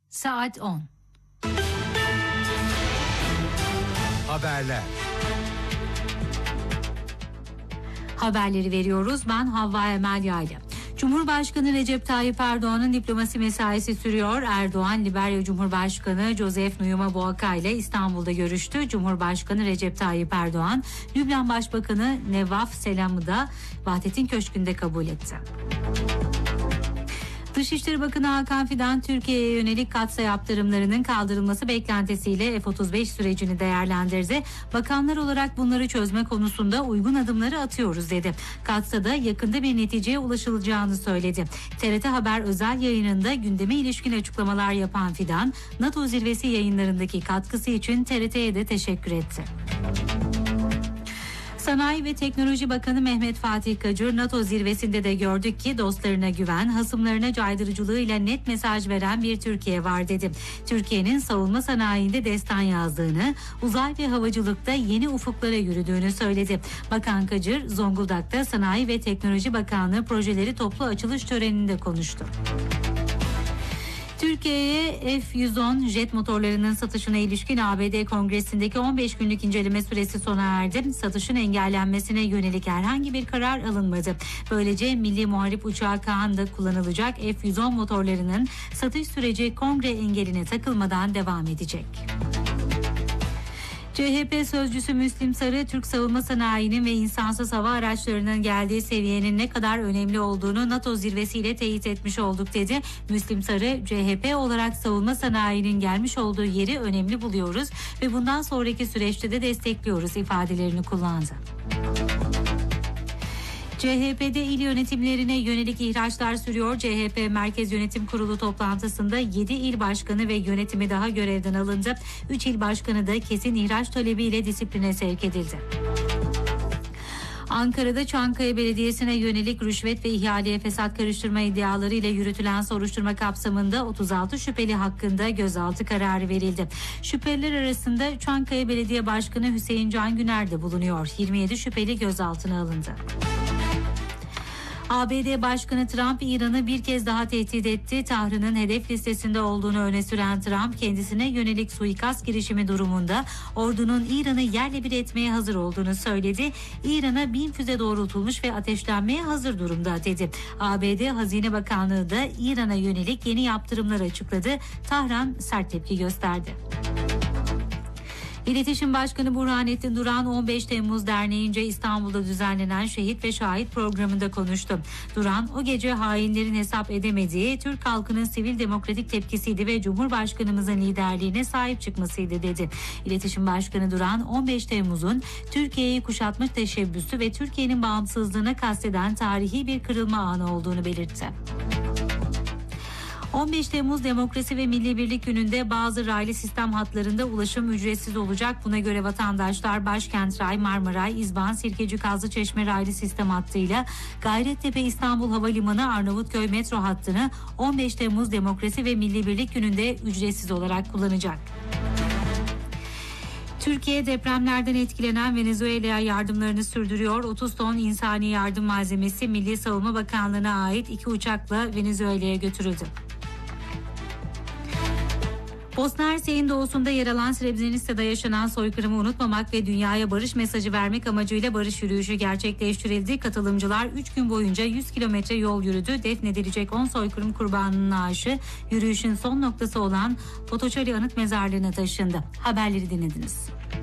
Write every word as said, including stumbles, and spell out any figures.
Saat on. Haberler. Haberleri veriyoruz. Ben Havva Emel Yaylı. Cumhurbaşkanı Recep Tayyip Erdoğan'ın diplomasi mesaisi sürüyor. Erdoğan, Liberya Cumhurbaşkanı Joseph Nuyuma Boaka ile İstanbul'da görüştü. Cumhurbaşkanı Recep Tayyip Erdoğan, Lübnan Başbakanı Nevaf Selam'ı da Vahdettin Köşkü'nde kabul etti. Dışişleri Bakanı Hakan Fidan, Türkiye'ye yönelik katsa yaptırımlarının kaldırılması beklentisiyle F otuz beş sürecini değerlendirdi. Bakanlar olarak bunları çözme konusunda uygun adımları atıyoruz dedi. Katsa'da yakında bir neticeye ulaşılacağını söyledi. T R T Haber özel yayınında gündeme ilişkin açıklamalar yapan Fidan, NATO zirvesi yayınlarındaki katkısı için T R T'ye de teşekkür etti. Sanayi ve Teknoloji Bakanı Mehmet Fatih Kacır, NATO zirvesinde de gördük ki dostlarına güven, hasımlarına caydırıcılığıyla net mesaj veren bir Türkiye var dedi. Türkiye'nin savunma sanayinde destan yazdığını, uzay ve havacılıkta yeni ufuklara yürüdüğünü söyledi. Bakan Kacır, Zonguldak'ta Sanayi ve Teknoloji Bakanlığı projeleri toplu açılış töreninde konuştu. Türkiye'ye F yüz on jet motorlarının satışına ilişkin A B D Kongresi'ndeki on beş günlük inceleme süresi sona erdi. Satışın engellenmesine yönelik herhangi bir karar alınmadı. Böylece Milli Muharip Uçağı Kaan'da kullanılacak F yüz on motorlarının satış süreci kongre engeline takılmadan devam edecek. C H P sözcüsü Müslim Sarı, Türk savunma sanayinin ve insansız hava araçlarının geldiği seviyenin ne kadar önemli olduğunu NATO zirvesiyle teyit etmiş olduk dedi. Müslim Sarı, C H P olarak savunma sanayinin gelmiş olduğu yeri önemli buluyoruz ve bundan sonraki süreçte de destekliyoruz ifadelerini kullandı. C H P'de il yönetimlerine yönelik ihraçlar sürüyor. C H P Merkez Yönetim Kurulu toplantısında yedi il başkanı ve yönetimi daha görevden alındı. üç il başkanı da kesin ihraç talebiyle disipline sevk edildi. Ankara'da Çankaya Belediyesi'ne yönelik rüşvet ve ihaleye fesat karıştırma iddialarıyla yürütülen soruşturma kapsamında otuz altı şüpheli hakkında gözaltı kararı verildi. Şüpheliler arasında Çankaya Belediye Başkanı Hüseyin Can Güner de bulunuyor. yirmi yedi şüpheli gözaltına alındı. A B D Başkanı Trump, İran'ı bir kez daha tehdit etti. Tahran'ın hedef listesinde olduğunu öne süren Trump, kendisine yönelik suikast girişimi durumunda ordunun İran'ı yerle bir etmeye hazır olduğunu söyledi. İran'a bin füze doğrultulmuş ve ateşlenmeye hazır durumda dedi. A B D Hazine Bakanlığı da İran'a yönelik yeni yaptırımlar açıkladı. Tahran sert tepki gösterdi. İletişim Başkanı Burhanettin Duran, on beş Temmuz Derneği'nce İstanbul'da düzenlenen Şehit ve Şahit programında konuştu. Duran, o gece hainlerin hesap edemediği Türk halkının sivil demokratik tepkisiydi ve Cumhurbaşkanımızın liderliğine sahip çıkmasıydı dedi. İletişim Başkanı Duran, on beş Temmuz'un Türkiye'yi kuşatma teşebbüsü ve Türkiye'nin bağımsızlığına kasteden tarihi bir kırılma anı olduğunu belirtti. on beş Temmuz Demokrasi ve Milli Birlik Günü'nde bazı raylı sistem hatlarında ulaşım ücretsiz olacak. Buna göre vatandaşlar Başkent Ray, Marmaray, İzban, Sirkeci, Kazlıçeşme raylı sistem hattıyla Gayrettepe İstanbul Havalimanı Arnavutköy metro hattını on beş Temmuz Demokrasi ve Milli Birlik Günü'nde ücretsiz olarak kullanacak. Türkiye depremlerden etkilenen Venezuela'ya yardımlarını sürdürüyor. otuz ton insani yardım malzemesi Milli Savunma Bakanlığı'na ait iki uçakla Venezuela'ya götürüldü. Bosna Hersek'in doğusunda yer alan Srebrenica'da yaşanan soykırımı unutmamak ve dünyaya barış mesajı vermek amacıyla barış yürüyüşü gerçekleştirildi. Katılımcılar üç gün boyunca yüz kilometre yol yürüdü. Defnedilecek on soykırım kurbanının naaşı yürüyüşün son noktası olan Potoçari Anıt Mezarlığı'na taşındı. Haberleri dinlediniz.